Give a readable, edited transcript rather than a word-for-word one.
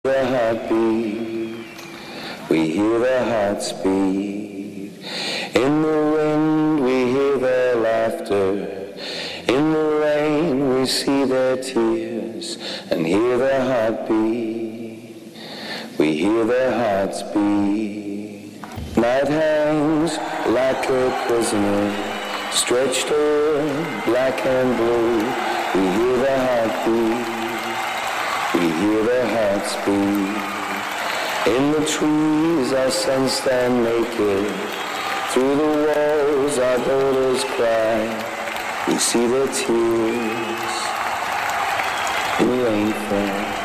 The heartbeat, we hear their hearts beat. In the wind we hear their laughter. In the rain we see their tears and hear their heartbeat. We hear their hearts beat. Night hangs like a prisoner, stretched over black and blue. We hear their heartbeat. We hear their hearts beat. In the trees our sons stand naked. Through the walls our daughters cry. We see their tears in the rain fall.